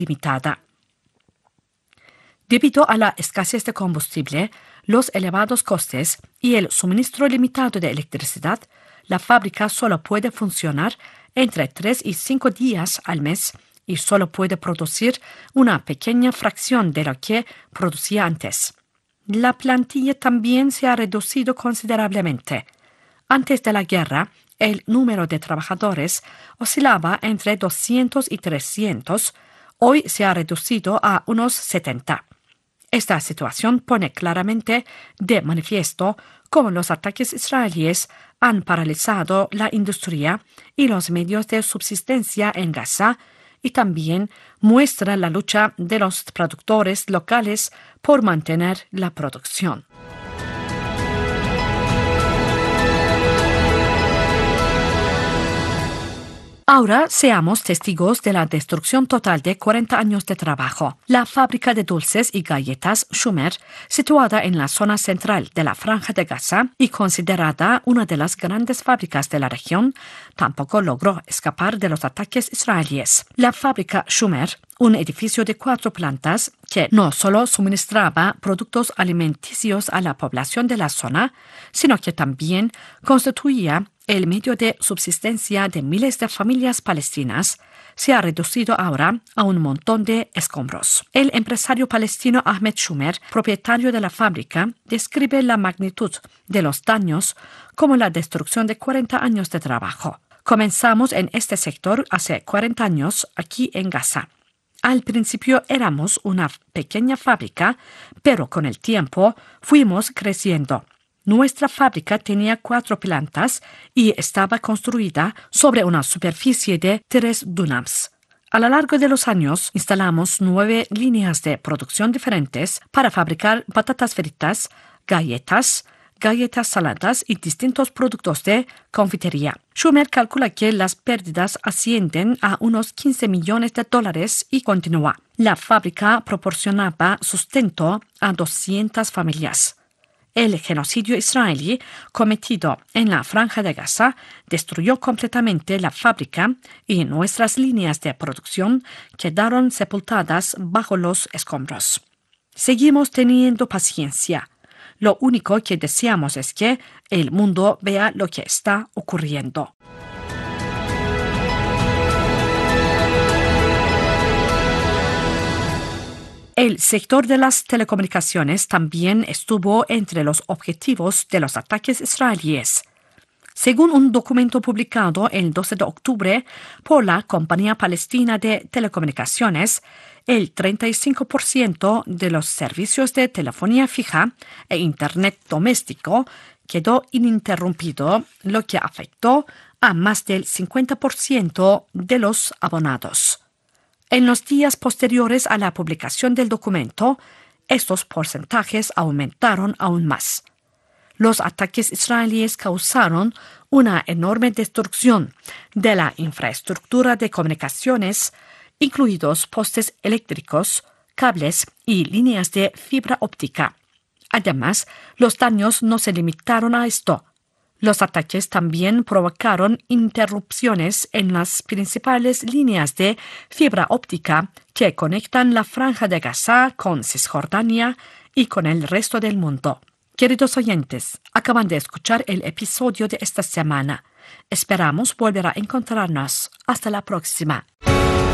limitada. Debido a la escasez de combustible, los elevados costes y el suministro limitado de electricidad, la fábrica solo puede funcionar entre 3 y 5 días al mes y solo puede producir una pequeña fracción de lo que producía antes. La plantilla también se ha reducido considerablemente. Antes de la guerra, el número de trabajadores oscilaba entre 200 y 300, hoy se ha reducido a unos 70. Esta situación pone claramente de manifiesto cómo los ataques israelíes han paralizado la industria y los medios de subsistencia en Gaza y también muestra la lucha de los productores locales por mantener la producción. Ahora seamos testigos de la destrucción total de 40 años de trabajo. La fábrica de dulces y galletas Shumer, situada en la zona central de la Franja de Gaza y considerada una de las grandes fábricas de la región, tampoco logró escapar de los ataques israelíes. La fábrica Shumer, un edificio de 4 plantas que no solo suministraba productos alimenticios a la población de la zona, sino que también constituía el medio de subsistencia de miles de familias palestinas, se ha reducido ahora a un montón de escombros. El empresario palestino Ahmed Shumer, propietario de la fábrica, describe la magnitud de los daños como la destrucción de 40 años de trabajo. Comenzamos en este sector hace 40 años aquí en Gaza. Al principio éramos una pequeña fábrica, pero con el tiempo fuimos creciendo. Nuestra fábrica tenía 4 plantas y estaba construida sobre una superficie de 3 dunams. A lo largo de los años instalamos 9 líneas de producción diferentes para fabricar patatas fritas, galletas saladas y distintos productos de confitería. Shumer calcula que las pérdidas ascienden a unos $15 millones y continúa. La fábrica proporcionaba sustento a 200 familias. El genocidio israelí cometido en la Franja de Gaza destruyó completamente la fábrica y nuestras líneas de producción quedaron sepultadas bajo los escombros. Seguimos teniendo paciencia. Lo único que deseamos es que el mundo vea lo que está ocurriendo. El sector de las telecomunicaciones también estuvo entre los objetivos de los ataques israelíes. Según un documento publicado el 12 de octubre por la Compañía Palestina de Telecomunicaciones, el 35% de los servicios de telefonía fija e Internet doméstico quedó ininterrumpido, lo que afectó a más del 50% de los abonados. En los días posteriores a la publicación del documento, estos porcentajes aumentaron aún más. Los ataques israelíes causaron una enorme destrucción de la infraestructura de comunicaciones, incluidos postes eléctricos, cables y líneas de fibra óptica. Además, los daños no se limitaron a esto. Los ataques también provocaron interrupciones en las principales líneas de fibra óptica que conectan la Franja de Gaza con Cisjordania y con el resto del mundo. Queridos oyentes, acaban de escuchar el episodio de esta semana. Esperamos volver a encontrarnos. Hasta la próxima.